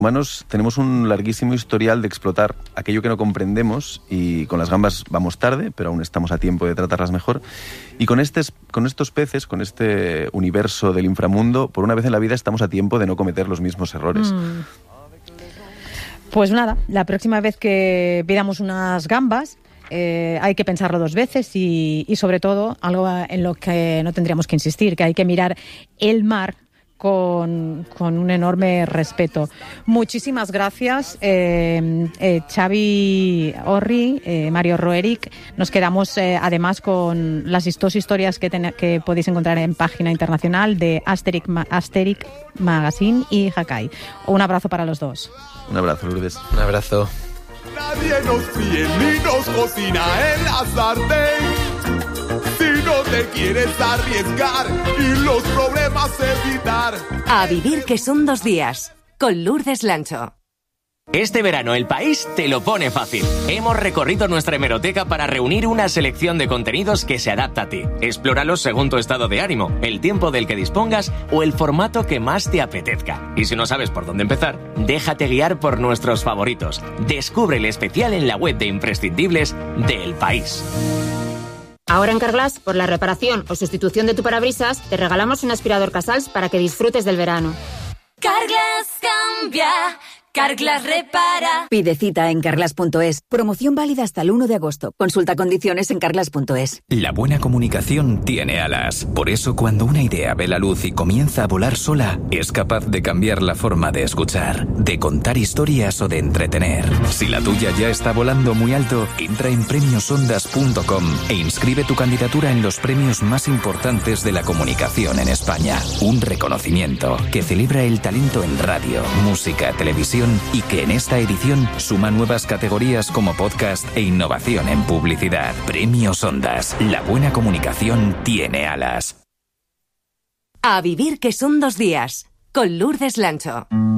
Humanos tenemos un larguísimo historial de explotar aquello que no comprendemos, y con las gambas vamos tarde, pero aún estamos a tiempo de tratarlas mejor. Y con estos peces, con este universo del inframundo, por una vez en la vida estamos a tiempo de no cometer los mismos errores. Pues nada, la próxima vez que pidamos unas gambas, hay que pensarlo dos veces y sobre todo algo en lo que no tendríamos que insistir, que hay que mirar el mar con un enorme respeto. Muchísimas gracias, Xavi Orri, Mario Roerich. Nos quedamos además con las dos historias que podéis encontrar en página internacional de Asterix Magazine y Hakai. Un abrazo para los dos. Un abrazo, Lourdes. Un abrazo. Nadie nos fríe ni nos cocina en la sartén. Si no te quieres arriesgar y los problemas evitar. A vivir que son 2 días, con Lourdes Lancho. Este verano El País te lo pone fácil. Hemos recorrido nuestra hemeroteca para reunir una selección de contenidos que se adapta a ti. Explóralos según tu estado de ánimo, el tiempo del que dispongas o el formato que más te apetezca. Y si no sabes por dónde empezar, déjate guiar por nuestros favoritos. Descubre el especial en la web de imprescindibles de El País. Ahora en Carglass, por la reparación o sustitución de tu parabrisas, te regalamos un aspirador Casals para que disfrutes del verano. Carglass cambia, Carglass repara. Pide cita en carglass.es. Promoción válida hasta el 1 de agosto. Consulta condiciones en carglass.es. La buena comunicación tiene alas. Por eso, cuando una idea ve la luz y comienza a volar sola, es capaz de cambiar la forma de escuchar, de contar historias o de entretener. Si la tuya ya está volando muy alto, entra en premiosondas.com e inscribe tu candidatura en los premios más importantes de la comunicación en España. Un reconocimiento que celebra el talento en radio, música, televisión y que en esta edición suma nuevas categorías como podcast e innovación en publicidad. Premios Ondas. La buena comunicación tiene alas. A vivir que son 2 días, con Lourdes Lancho.